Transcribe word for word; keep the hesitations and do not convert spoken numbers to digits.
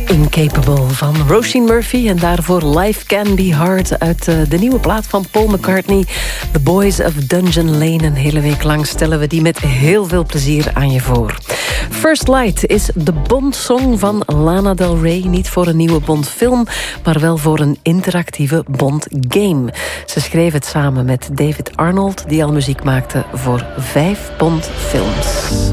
Incapable van Roisin Murphy en daarvoor Life Can Be Hard uit uh, de nieuwe plaat van Paul McCartney. The Boys of Dungeon Lane. Een hele week lang stellen we die met heel veel plezier aan je voor. First Light is de Bond-song van Lana Del Rey. Niet voor een nieuwe Bond-film, maar wel voor een interactieve Bond-game. Ze schreef het samen met David Arnold, die al muziek maakte voor vijf Bond-films.